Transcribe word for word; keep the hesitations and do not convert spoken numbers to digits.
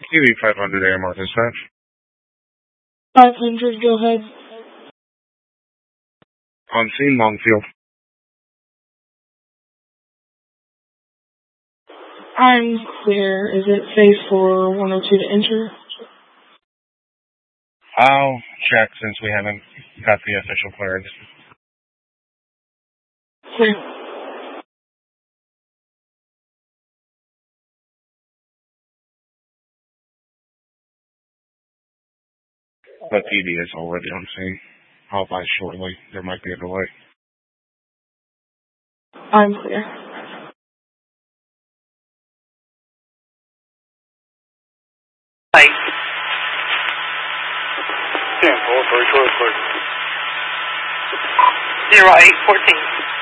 Q V five hundred A M R dispatch. five hundred, go ahead. On scene, Longfield. I'm clear. Is it safe for one oh two to enter? I'll check since we haven't got the official clearance. Clear. But P D is already on scene. I'll advise shortly. There might be a delay. I'm clear. Eight. Ten four, very close, please. Zero eight fourteen.